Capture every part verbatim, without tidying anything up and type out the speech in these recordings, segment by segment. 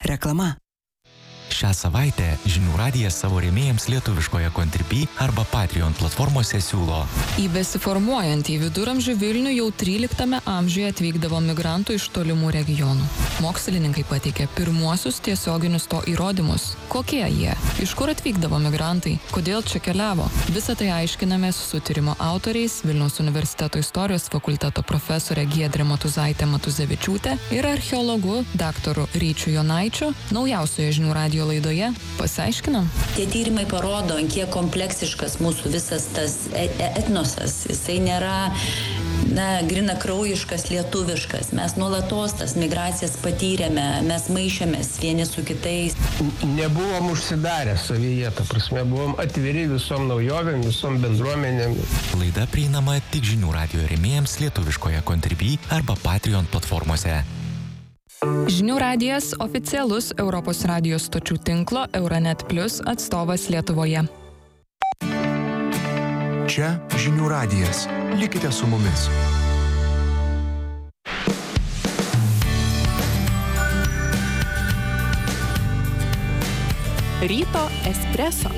Reklama. Šią savaitę Žinių radijas savo rėmėjams lietuviškoje Contribui arba Patreon platformose siūlo. Į besiformuojantį viduramžių Vilnių jau tryliktame amžiuje atvykdavo migrantų iš tolimų regionų. Mokslininkai pateikė pirmuosius tiesioginius to įrodymus. Kokie jie? Iš kur atvykdavo migrantai? Kodėl čia keliavo? Visą tai aiškinamės su tyrimo autoriais Vilniaus universiteto istorijos fakulteto profesorė Giedrė Matuzaitė Matuzevičiūtė ir archeologu daktaru Ryčiu Jonaičiu naujausioje Žinių radijo laidoje pasiaiškinam. Tie tyrimai parodo, kiek kompleksiškas mūsų visas tas etnosas. Jisai nėra na, grina kraujiškas, lietuviškas. Mes nuolatos tas migracijas patyrėme, mes maišėmės vieni su kitais. Nebuvom užsidarę savyje, ta prasme, buvom atviri visom naujovėm, visom bendruomenėm. Laida prieinama tik Žinių radijo rėmėjams lietuviškoje Contribui arba Patreon platformose. Žinių radijas oficialus Europos radijos stočių tinklo Euronet Plus atstovas Lietuvoje. Čia Žinių radijas. Likite su mumis. Ryto espreso.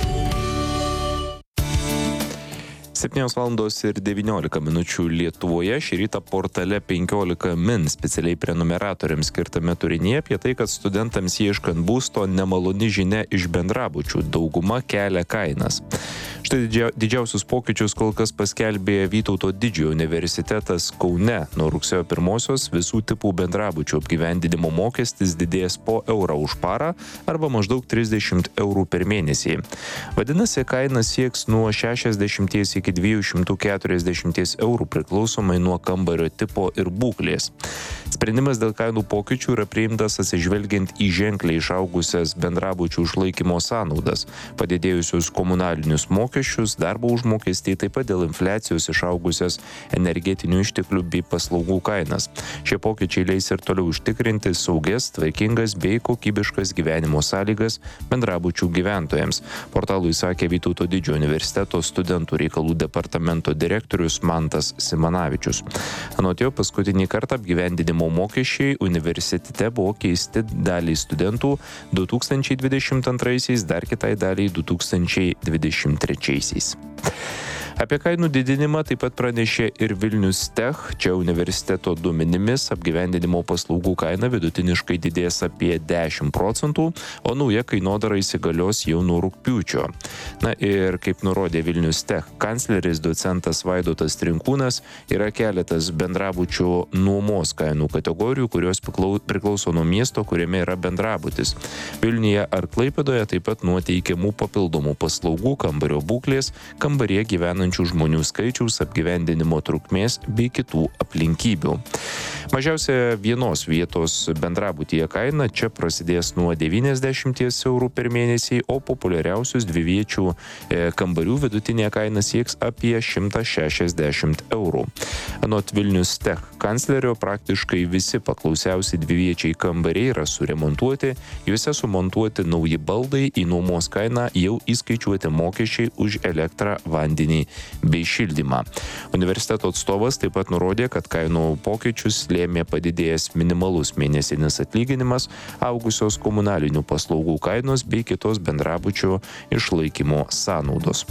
septynios valandos ir devyniolika minučių Lietuvoje. Šį rytą portale penkiolika min specialiai prenumeratoriams skirtame turinyje apie tai, kad studentams ieškant būsto nemaloni žinia iš bendrabučių. Dauguma kelia kainas. Štai didžia, didžiausius pokyčius kol kas paskelbė Vytauto didžiojo universitetas Kaune. Nuo rugsėjo pirmosios visų tipų bendrabučių apgyvendinimo mokestis didės po eurą už parą arba maždaug trisdešimt eurų per mėnesį. Vadinasi, kaina sieks nuo šešiasdešimt iki dviejų šimtų keturiasdešimt eurų priklausomai nuo kambario tipo ir būklės. Sprendimas dėl kainų pokyčių yra priimtas atsižvelgiant į ženkliai išaugusias bendrabučių išlaikymo sąnaudas, padidėjusius komunalinius mokesčius, darbo užmokestį, taip pat dėl infliacijos išaugusias energetinių išteklių bei paslaugų kainas. Šie pokyčiai leis ir toliau užtikrinti saugias, tvarkingas bei kokybiškas gyvenimo sąlygas bendrabučių gyventojams. Portalui sakė Vytauto didžiojo universiteto studentų reikalų departamento direktorius Mantas Simanavičius. Anot jo, paskutinį kartą apgyvendinimo mokesčiai universitete buvo keisti daliai studentų du tūkstančiai dvidešimt antraisiais, dar kitai daliai du tūkstančiai dvidešimt trečiaisiais. Apie kainų didinimą taip pat pranešė ir Vilnius Tech. Čia universiteto duomenimis apgyvendinimo paslaugų kaina vidutiniškai didės apie dešimt procentų, o nauja kainodara įsigalios jau nuo rugpjūčio. Na ir kaip nurodė Vilnius Tech kancleris docentas Vaidotas Trinkūnas, yra keletas bendrabučių nuomos kainų kategorijų, kurios priklauso nuo miesto, kuriame yra bendrabutis. Vilniuje ar Klaipėdoje taip pat nuo teikiamų papildomų paslaugų, kambario būklės, kambaryje gyvenančių žmonių skaičiaus, apgyvendinimo trukmės bei kitų aplinkybių. Mažiausia vienos vietos bendrabutyje kaina čia prasidės nuo devyniasdešimt eurų per mėnesį, o populiariausius dviviečių e, kambarių vidutinė kaina sieks apie šimtą šešiasdešimt eurų. Anot Vilnius Tech kanclerio, praktiškai visi paklausiausi dviviečiai kambariai yra suremontuoti, juose sumontuoti nauji baldai, į nuomos kainą jau įskaičiuoti mokesčiai už elektrą, vandenį bei šildymą. Universiteto atstovas taip pat nurodė, kad kainų pokyčius lėmė padidėjęs minimalus mėnesinis atlyginimas, augusios komunalinių paslaugų kainos bei kitos bendrabučių išlaikymo sąnaudos.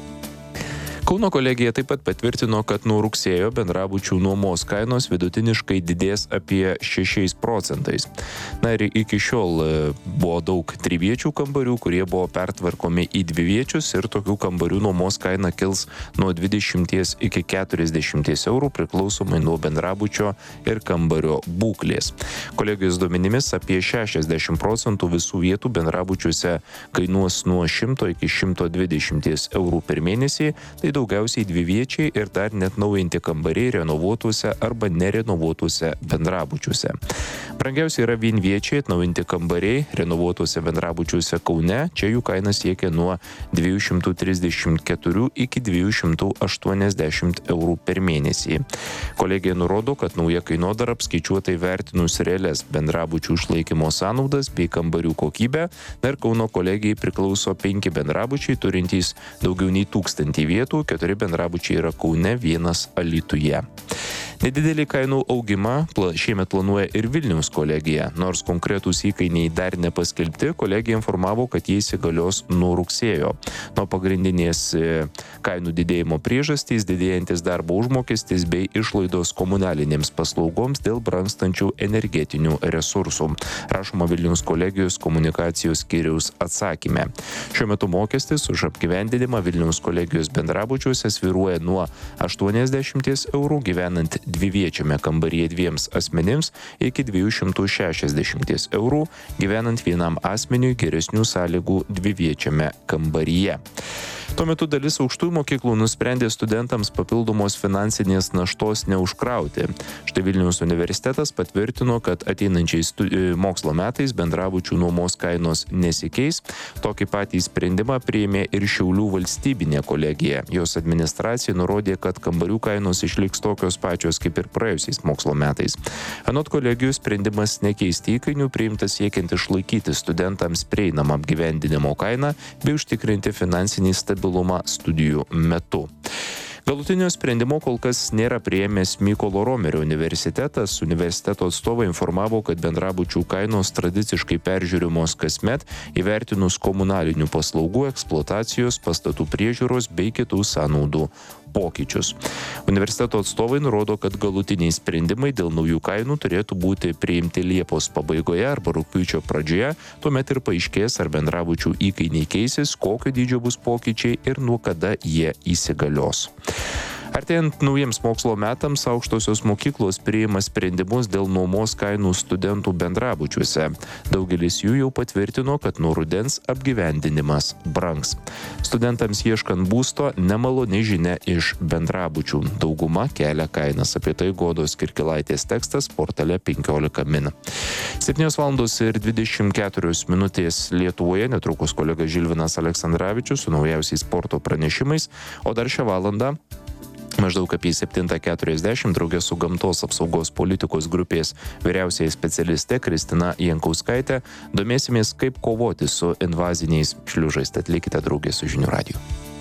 Kauno kolegija taip pat patvirtino, kad nuo rugsėjo bendrabučių nuomos kainos vidutiniškai didės apie šešiais procentais. Na ir iki šiol buvo daug triviečių kambarių, kurie buvo pertvarkomi į dviviečius ir tokių kambarių nuomos kaina kils nuo dvidešimt iki keturiasdešimt eurų priklausomai nuo bendrabučio ir kambario būklės. Kolegijos duomenimis apie šešiasdešimt procentų visų vietų bendrabučiuose kainuos nuo šimto iki šimto dvidešimt eurų per mėnesį, tai daugiausiai dviviečiai ir dar net naujinti kambariai renovuotuose arba nerenovuotuose bendrabučiuose. Brangiausiai yra vienviečiai atnaujinti kambariai renovuotuose bendrabučiuose Kaune, čia jų kaina siekia nuo dviejų šimtų trisdešimt keturių iki dviejų šimtų aštuoniasdešimt eurų per mėnesį. Kolegija nurodo, kad nauja kainodara apskaičiuota įvertinus realias bendrabučių išlaikymo sąnaudas bei kambarių kokybę, ir Kauno kolegijai priklauso penki bendrabučiai turintys daugiau nei tūkstantį vietų, keturi bendrabučiai yra Kaune, vienas Alytuje. Nedidelį kainų augimą šiemet planuoja ir Vilniaus Vilniaus kolegija. Nors konkretūs įkainiai dar nepaskelbti, kolegija informavo, kad jie įsigalios nuo rugsėjo. Nuo pagrindinės kainų didėjimo priežastys didėjantis darbo užmokestis bei išlaidos komunalinėms paslaugoms dėl brangstančių energetinių resursų. Rašoma Vilniaus kolegijos komunikacijos skyriaus atsakyme. Šiuo metu mokestis už apgyvendinimą Vilniaus kolegijos bendrabučiuose svyruoja nuo aštuoniasdešimt eurų gyvenant dviviečiame kambaryje dviems asmenims iki dviejų šimtų šešiasdešimt eurų gyvenant vienam asmeniui geresnių sąlygų dviviečiame kambaryje. Tuo metu dalis aukštųjų mokyklų nusprendė studentams papildomos finansinės naštos neužkrauti. Štai Vilniaus universitetas patvirtino, kad ateinančiais mokslo metais bendrabučių nuomos kainos nesikeis. Tokį patį sprendimą priėmė ir Šiaulių valstybinė kolegija. Jos administracija nurodė, kad kambarių kainos išliks tokios pačios kaip ir praėjusiais mokslo metais. Anot kolegijos sprendimas nekeisti įkainių priimtas siekiant išlaikyti studentams prieinamą apgyvendinimo kainą bei užtikrinti finansinį stabilumą studijų metu. Galutinio sprendimo kol kas nėra priėmęs Mykolo Romerio universitetas. Universiteto atstovai informavo, kad bendrabučių kainos tradiciškai peržiūrimos kasmet įvertinus komunalinių paslaugų, eksploatacijos, pastatų priežiūros bei kitų sąnaudų pokyčius. Universiteto atstovai nurodo, kad galutiniai sprendimai dėl naujų kainų turėtų būti priimti Liepos pabaigoje arba rugpjūčio pradžioje, tuomet ir paaiškės, ar bendrabučių įkainiai keisis, kokio dydžio bus pokyčiai ir nuo kada jie įsigalios. Artėjant naujiems mokslo metams, aukštosios mokyklos priima sprendimus dėl nuomos kainų studentų bendrabučiuose. Daugelis jų jau patvirtino, kad nuo rudens apgyvendinimas brangs. Studentams ieškant būsto nemaloni žinia iš bendrabučių. Dauguma kelia kainas. Apie tai Godos Kirkilaitės tekstas portale penkiolika min. septynios valandos ir dvidešimt keturios minutės Lietuvoje, netrukus kolega Žilvinas Aleksandravičius su naujausiais sporto pranešimais, o dar šią valandą maždaug apie septynios keturiasdešimt draugė su gamtos apsaugos politikos grupės vyriausiaja specialiste Kristina Jankauskaitė domėsimės, kaip kovoti su invaziniais šliužais. Tad likite draugė su Žinių radiju.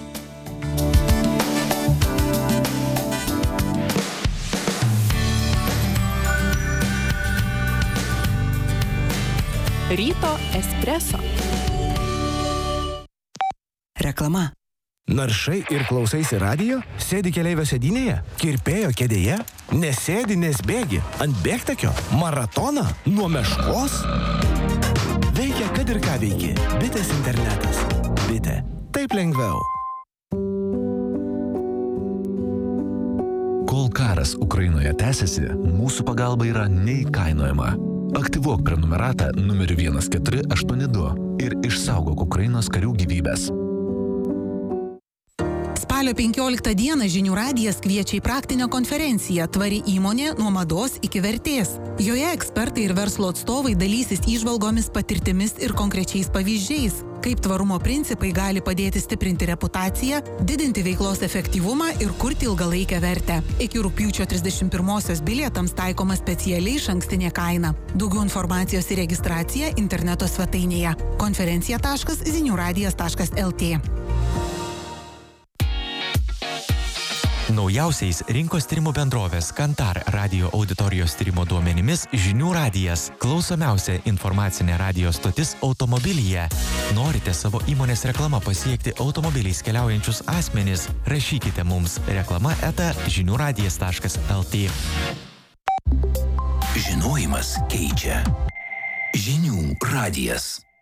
Ryto espreso. Reklama. Naršai ir klausaisi radijo? Sėdi keleivio sėdynėje? Kirpėjo kėdėje? Nesėdi, nes bėgi? Ant bėgtakio? Maratoną? Nuo meškos? Veikia, kad ir ką veiki. Bitės internetas. Bitė. Taip lengviau. Kol karas Ukrainoje tęsiasi, mūsų pagalba yra neįkainojama. Aktyvuok prenumeratą numeriu vienas keturi aštuoni du ir išsaugok Ukrainos karių gyvybės. Spalio penkioliktą dieną Žinių radijas kviečia į praktinę konferenciją Tvari įmonė nuo mados iki vertės. Joje ekspertai ir verslo atstovai dalysis įžvalgomis, patirtimis ir konkrečiais pavyzdžiais, kaip tvarumo principai gali padėti stiprinti reputaciją, didinti veiklos efektyvumą ir kurti ilgalaikę vertę. Iki rugpjūčio trisdešimt pirmosios bilietams taikoma specialiai išankstinė kaina. Daugiau informacijos ir registracija interneto svetainėje konferencija taškas zinių radijas taškas el tė. Naujausiais rinkos tyrimų bendrovės Kantar radio auditorijos tyrimo duomenimis Žinių radijas – klausomiausia informacinė radio stotis automobilyje. Norite savo įmonės reklamą pasiekti automobiliais keliaujančius asmenis? Rašykite mums reklama eta žinių radijas taškas el tė. Žinojimas keičia. Žinių radijas.